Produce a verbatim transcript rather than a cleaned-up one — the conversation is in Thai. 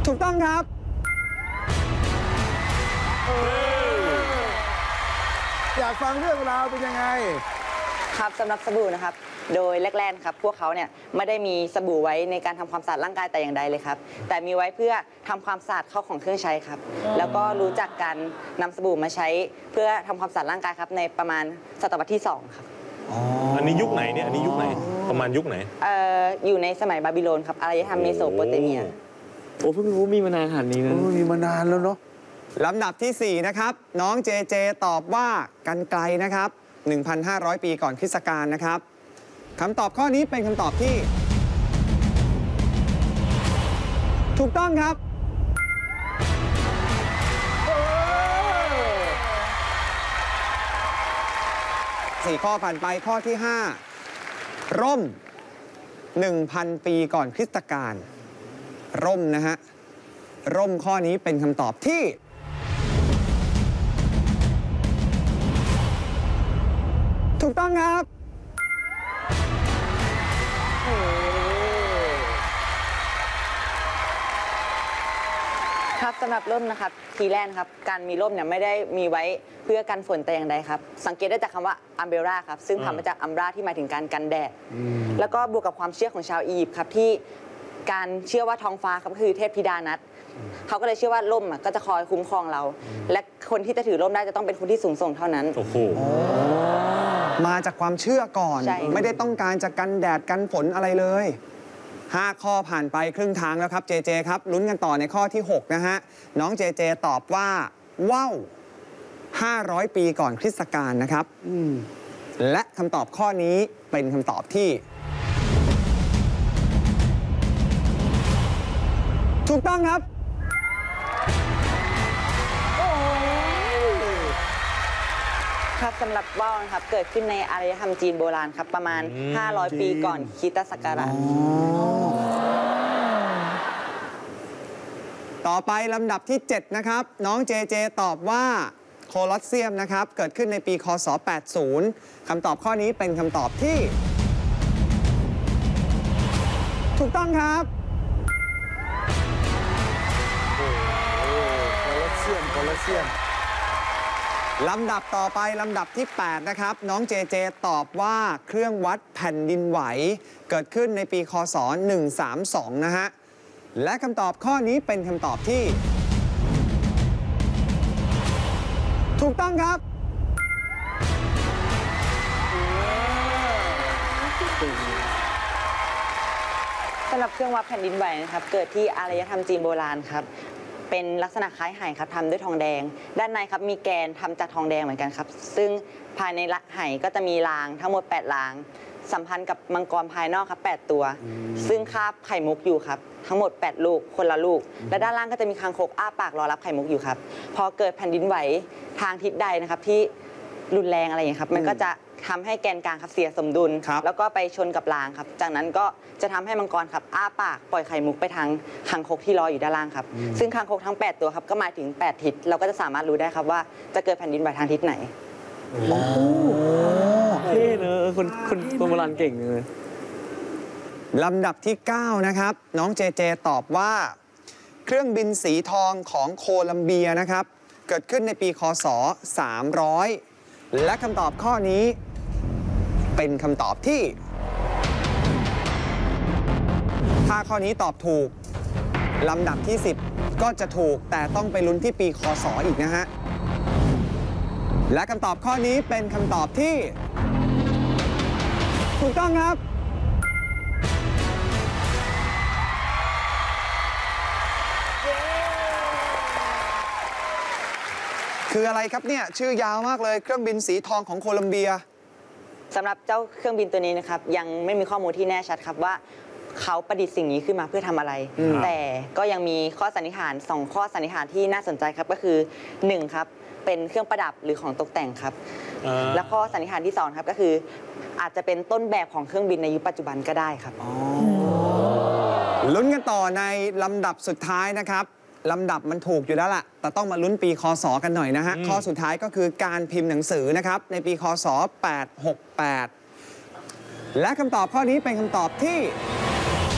ถูกต้องครับอยากฟังเรื่องราวเป็นยังไงครับสำหรับสบู่นะครับโดยแรกๆครับพวกเขาเนี่ยไม่ได้มีสบู่ไว้ในการทำความสะอาดร่างกายแต่อย่างใดเลยครับแต่มีไว้เพื่อทำความสะอาดเข้าของเครื่องใช้ครับแล้วก็รู้จักการนำสบู่มาใช้เพื่อทำความสะอาดร่างกายครับในประมาณศตวรรษที่สองครับอันนี้ยุคไหนเนี่ยอันนี้ยุคไหนประมาณยุคไหนเอ่ออยู่ในสมัยบาบิโลนครับอารยธรรมเมโสโปเตเมียโอ้เพิ่งรู้มีมานานขนาดนี้นะมีมานานแล้วเนาะลำดับที่สี่นะครับน้องเจเจตอบว่ากรรไกรนะครับ หนึ่งพันห้าร้อย ปีก่อนคริสตกาลนะครับคำตอบข้อนี้เป็นคำตอบที่ถูกต้องครับสี่ข้อผ่านไปข้อที่ห้าร่ม หนึ่งพัน ปีก่อนคริสตกาลร่มนะฮะร่มข้อนี้เป็นคำตอบที่ถูกต้องครับครับสำหรับร่มนะครับทีแรกครับการมีร่มเนี่ยไม่ได้มีไว้เพื่อกันฝนแต่อย่างใดครับสังเกตได้จากคำว่าอัมเบร่าครับซึ่งทำมาจากอัมบราที่หมายถึงการกันแดดแล้วก็บวกกับความเชื่อของชาวอียิปต์ครับที่การเชื่อว่าท้องฟ้าครับก็คือเทพธิดานัทเขาก็เลยเชื่อว่าร่มก็จะคอยคุ้มครองเราและคนที่จะถือร่มได้จะต้องเป็นคนที่สูงส่งเท่านั้นโอ้โหมาจากความเชื่อก่อนไม่ได้ต้องการจะกันแดดกันฝนอะไรเลยห้าข้อผ่านไปครึ่งทางแล้วครับเจเจครับลุ้นกันต่อในข้อที่หกนะฮะน้องเจเจตอบว่าว่าวห้าร้อย ปีก่อนคริสตกาลนะครับและคำตอบข้อนี้เป็นคำตอบที่ถูกต้องครับครับสำหรับว่าวนะครับเกิดขึ้นในอารยธรรมจีนโบราณครับประมาณห้าร้อยปีก่อนคริสตศักราชต่อไปลำดับที่เจ็ดนะครับน้องเจเจตอบว่าโคลอสเซียมนะครับเกิดขึ้นในปีคศแปดสิบคำตอบข้อนี้เป็นคำตอบที่ถูกต้องครับโคลอสเซียมโคลอสเซียมลำดับต่อไปลำดับที่แปดนะครับน้องเจเจตอบว่าเครื่องวัดแผ่นดินไหวเกิดขึ้นในปีคศหนึ่งสามสองนะฮะและคำตอบข้อนี้เป็นคำตอบที่ถูกต้องครับสำหรับเครื่องวัดแผ่นดินไหวนะครับเกิดที่อารยธรรมจีนโบราณครับเป็นลักษณะคล้ายไหครับทำด้วยทองแดงด้านในครับมีแกนทำจากทองแดงเหมือนกันครับซึ่งภายในไหก็จะมีรางทั้งหมดแปดรางสัมพันธ์กับมังกรภายนอกครับแปดตัวซึ่งคาบไข่มุกอยู่ครับทั้งหมดแปดลูกคนละลูกและด้านล่างก็จะมีคางคกอ้าปากรอรับไข่มุกอยู่ครับพอเกิดแผ่นดินไหวทางทิศใดนะครับที่รุนแรงอะไรอย่างนี้ครับมันก็จะทำให้แกนกลางครับเสียสมดุลแล้วก็ไปชนกับรางครับจากนั้นก็จะทำให้มังกรครับอ้าปากปล่อยไข่มุกไปทางคางคกที่รออยู่ด้านล่างครับซึ่งคางคกทั้งแปดตัวครับก็หมายถึงแปดทิศเราก็จะสามารถรู้ได้ครับว่าจะเกิดแผ่นดินไหวทางทิศไหนโอ้เท่เนอะคนคนคนโบราณเก่งเลยลำดับที่เก้านะครับน้องเจเจตอบว่าเครื่องบินสีทองของโคลัมเบียนะครับเกิดขึ้นในปีคศสามร้อยและคำตอบข้อนี้เป็นคำตอบที่ถ้าข้อนี้ตอบถูกลำดับที่สิบก็จะถูกแต่ต้องไปลุ้นที่ปีคศอีกนะฮะและคำตอบข้อนี้เป็นคำตอบที่ถูกต้องครับคืออะไรครับเนี่ยชื่อยาวมากเลยเครื่องบินสีทองของโคลัมเบียสำหรับเจ้าเครื่องบินตัวนี้นะครับยังไม่มีข้อมูลที่แน่ชัดครับว่าเขาประดิษฐ์สิ่งนี้ขึ้นมาเพื่อทำอะไรแต่ก็ยังมีข้อสันนิษฐานสองข้อสันนิษฐานที่น่าสนใจครับก็คือหนึ่งครับเป็นเครื่องประดับหรือของตกแต่งครับและข้อสันนิษฐานที่สองครับก็คืออาจจะเป็นต้นแบบของเครื่องบินในยุคปัจจุบันก็ได้ครับลุ้นกันต่อในลำดับสุดท้ายนะครับลำดับมันถูกอยู่แล้วล่ะแต่ต้องมาลุ้นปีคศกันหน่อยนะฮะข้อสุดท้ายก็คือการพิมพ์หนังสือนะครับในปีคศแปดหกแปดและคำตอบข้อนี้เป็นคำตอบที่